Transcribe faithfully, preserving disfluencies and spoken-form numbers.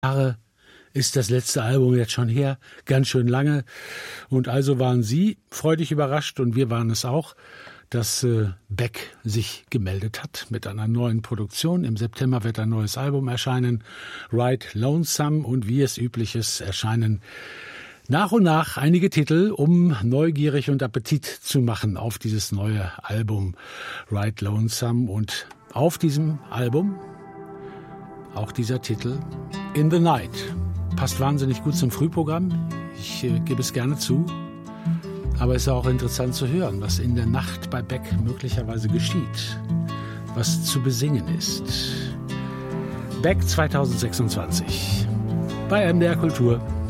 Jahre ist das letzte Album jetzt schon her, ganz schön lange. Und also waren Sie freudig überrascht und wir waren es auch, dass äh, Beck sich gemeldet hat mit einer neuen Produktion. Im September wird ein neues Album erscheinen, Ride Lonesome, und wie es üblich ist, erscheinen nach und nach einige Titel, um neugierig und Appetit zu machen auf dieses neue Album Ride Lonesome. Und auf diesem Album auch dieser Titel In the Night. Passt wahnsinnig gut zum Frühprogramm, ich äh, gebe es gerne zu. Aber es ist auch interessant zu hören, was in der Nacht bei Beck möglicherweise geschieht, was zu besingen ist. Beck zweitausendsechsundzwanzig bei M D R Kultur.